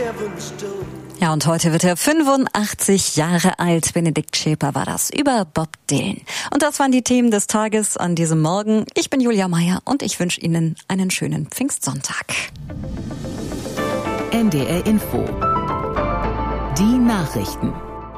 Ja, und heute wird er 85 Jahre alt. Benedikt Schäper war das über Bob Dylan. Und das waren die Themen des Tages an diesem Morgen. Ich bin Julia Meyer und ich wünsche Ihnen einen schönen Pfingstsonntag. NDR Info. Die Nachrichten.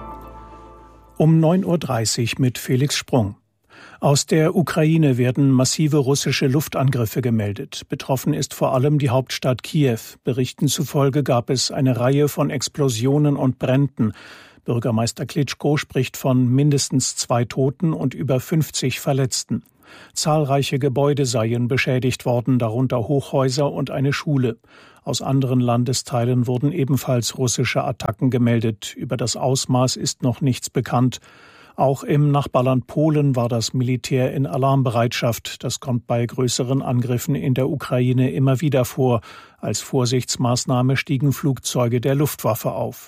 Um 9.30 Uhr mit Felix Sprung. Aus der Ukraine werden massive russische Luftangriffe gemeldet. Betroffen ist vor allem die Hauptstadt Kiew. Berichten zufolge gab es eine Reihe von Explosionen und Bränden. Bürgermeister Klitschko spricht von mindestens 2 Toten und über 50 Verletzten. Zahlreiche Gebäude seien beschädigt worden, darunter Hochhäuser und eine Schule. Aus anderen Landesteilen wurden ebenfalls russische Attacken gemeldet. Über das Ausmaß ist noch nichts bekannt. Auch im Nachbarland Polen war das Militär in Alarmbereitschaft. Das kommt bei größeren Angriffen in der Ukraine immer wieder vor. Als Vorsichtsmaßnahme stiegen Flugzeuge der Luftwaffe auf.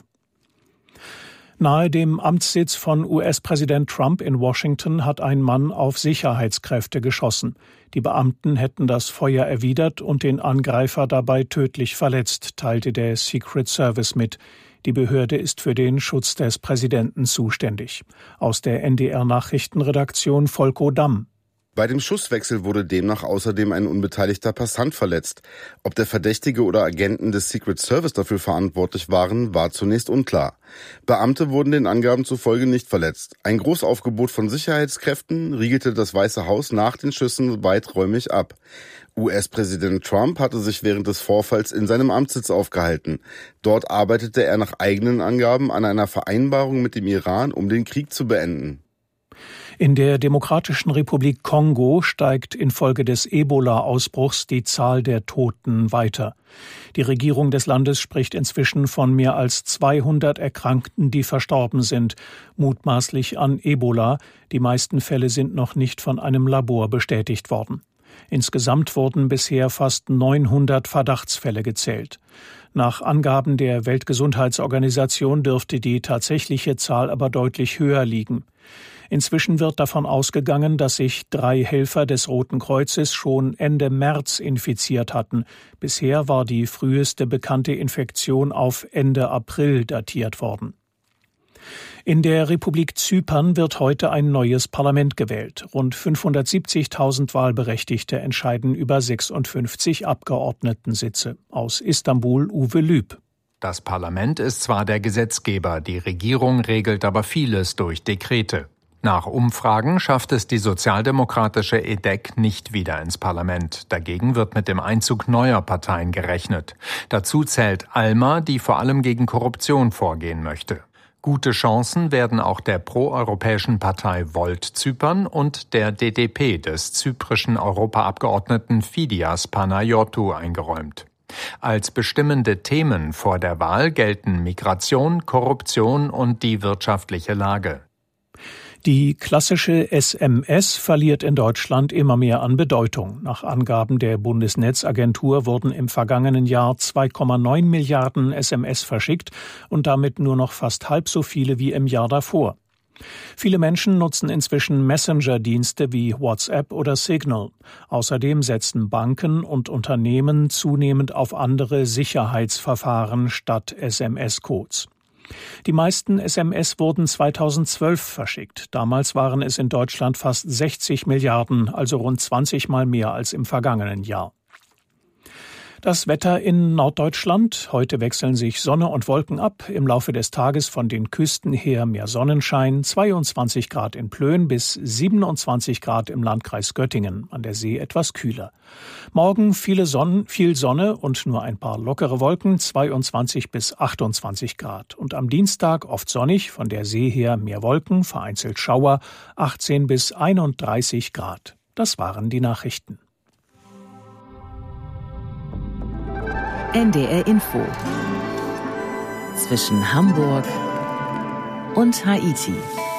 Nahe dem Amtssitz von US-Präsident Trump in Washington hat ein Mann auf Sicherheitskräfte geschossen. Die Beamten hätten das Feuer erwidert und den Angreifer dabei tödlich verletzt, teilte der Secret Service mit. Die Behörde ist für den Schutz des Präsidenten zuständig. Aus der NDR-Nachrichtenredaktion Volko Damm. Bei dem Schusswechsel wurde demnach außerdem ein unbeteiligter Passant verletzt. Ob der Verdächtige oder Agenten des Secret Service dafür verantwortlich waren, war zunächst unklar. Beamte wurden den Angaben zufolge nicht verletzt. Ein Großaufgebot von Sicherheitskräften riegelte das Weiße Haus nach den Schüssen weiträumig ab. US-Präsident Trump hatte sich während des Vorfalls in seinem Amtssitz aufgehalten. Dort arbeitete er nach eigenen Angaben an einer Vereinbarung mit dem Iran, um den Krieg zu beenden. In der Demokratischen Republik Kongo steigt infolge des Ebola-Ausbruchs die Zahl der Toten weiter. Die Regierung des Landes spricht inzwischen von mehr als 200 Erkrankten, die verstorben sind, mutmaßlich an Ebola. Die meisten Fälle sind noch nicht von einem Labor bestätigt worden. Insgesamt wurden bisher fast 900 Verdachtsfälle gezählt. Nach Angaben der Weltgesundheitsorganisation dürfte die tatsächliche Zahl aber deutlich höher liegen. Inzwischen wird davon ausgegangen, dass sich 3 Helfer des Roten Kreuzes schon Ende März infiziert hatten. Bisher war die früheste bekannte Infektion auf Ende April datiert worden. In der Republik Zypern wird heute ein neues Parlament gewählt. Rund 570.000 Wahlberechtigte entscheiden über 56 Abgeordnetensitze. Aus Istanbul Uwe Lüb. Das Parlament ist zwar der Gesetzgeber, die Regierung regelt aber vieles durch Dekrete. Nach Umfragen schafft es die sozialdemokratische EDEC nicht wieder ins Parlament. Dagegen wird mit dem Einzug neuer Parteien gerechnet. Dazu zählt ALMA, die vor allem gegen Korruption vorgehen möchte. Gute Chancen werden auch der proeuropäischen Partei Volt Zypern und der DDP des zyprischen Europaabgeordneten Fidias Panayotou eingeräumt. Als bestimmende Themen vor der Wahl gelten Migration, Korruption und die wirtschaftliche Lage. Die klassische SMS verliert in Deutschland immer mehr an Bedeutung. Nach Angaben der Bundesnetzagentur wurden im vergangenen Jahr 2,9 Milliarden SMS verschickt und damit nur noch fast halb so viele wie im Jahr davor. Viele Menschen nutzen inzwischen Messenger-Dienste wie WhatsApp oder Signal. Außerdem setzen Banken und Unternehmen zunehmend auf andere Sicherheitsverfahren statt SMS-Codes. Die meisten SMS wurden 2012 verschickt. Damals waren es in Deutschland fast 60 Milliarden, also rund 20 Mal mehr als im vergangenen Jahr. Das Wetter in Norddeutschland. Heute wechseln sich Sonne und Wolken ab. Im Laufe des Tages von den Küsten her mehr Sonnenschein. 22 Grad in Plön bis 27 Grad im Landkreis Göttingen. An der See etwas kühler. Morgen viel Sonne und nur ein paar lockere Wolken. 22 bis 28 Grad. Und am Dienstag oft sonnig. Von der See her mehr Wolken, vereinzelt Schauer. 18 bis 31 Grad. Das waren die Nachrichten. NDR Info. Zwischen Hamburg und Haiti.